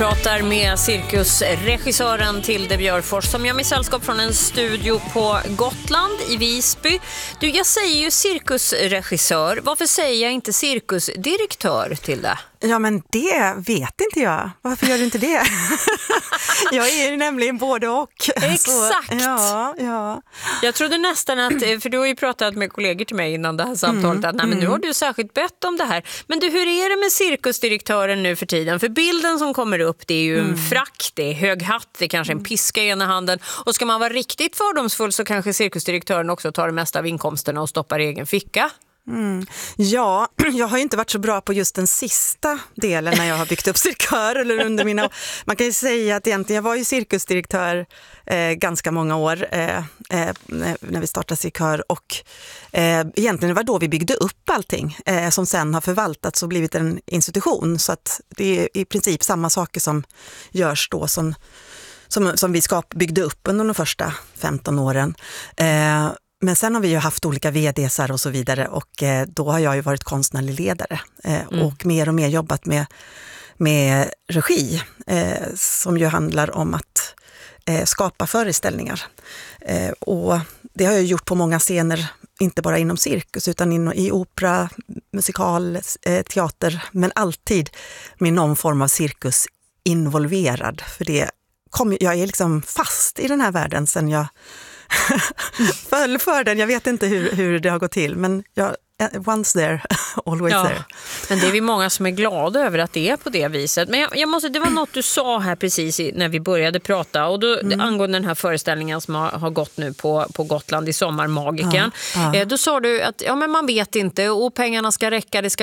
pratar med cirkusregissören Tilde Björfors som gör mig sällskap från en studio på Gotland i Visby. Du, jag säger ju cirkusregissör. Varför säger jag inte cirkusdirektör till det? Ja, men det vet inte jag. Varför gör du inte det? Jag är ju nämligen både och. Exakt! Så, ja. Jag trodde nästan att, för du har ju pratat med kollegor till mig innan det här samtalet, att nej, men nu har du särskilt bett om det här. Men du, hur är det med cirkusdirektören nu för tiden? För bilden som kommer upp, det är ju en frack, det är hög hatt, det är kanske en piska i ena handen. Och ska man vara riktigt fördomsfull så kanske cirkusdirektören också tar det mesta av inkomsterna och stoppar i egen ficka. Ja, jag har ju inte varit så bra på just den sista delen när jag har byggt upp cirkör eller under mina. Man kan ju säga att egentligen jag var ju cirkusdirektör ganska många år när vi startade cirkör och egentligen var då vi byggde upp allting som sen har förvaltats och blivit en institution, så att det är i princip samma saker som görs då som vi byggde upp under de första 15 åren. Men sen har vi ju haft olika vdsar och så vidare, och då har jag ju varit konstnärlig ledare och mer jobbat med regi som ju handlar om att skapa föreställningar. Och det har jag gjort på många scener, inte bara inom cirkus utan i opera, musikal, teater, men alltid med någon form av cirkus involverad. För jag är liksom fast i den här världen sen jag föll för den. Jag vet inte hur det har gått till, men once there, always there. Men det är vi många som är glada över att det är på det viset. Men det var något du sa här precis när vi började prata, och då, angående den här föreställningen som har gått nu på Gotland i sommar, Magiken. Då sa du att men man vet inte, och pengarna ska räcka, det ska